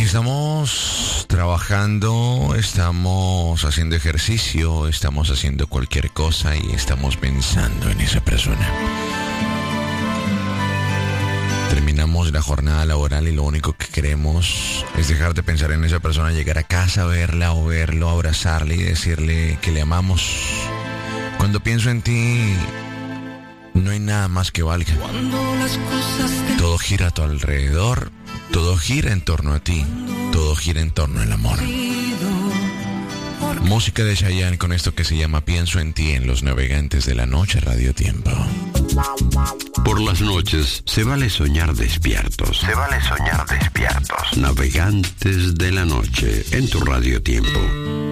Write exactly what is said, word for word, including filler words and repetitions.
Estamos trabajando, estamos haciendo ejercicio, estamos haciendo cualquier cosa y estamos pensando en esa persona. Terminamos la jornada laboral y lo único que queremos es dejar de pensar en esa persona, llegar a casa, verla o verlo, abrazarle y decirle que le amamos. Cuando pienso en ti, no hay nada más que valga. Todo gira a tu alrededor, todo gira en torno a ti, todo gira en torno al amor. Música de Chayanne con esto que se llama Pienso en ti en Los Navegantes de la Noche, Radio Tiempo. Por las noches se vale soñar despiertos. Se vale soñar despiertos. Navegantes de la Noche en tu Radio Tiempo.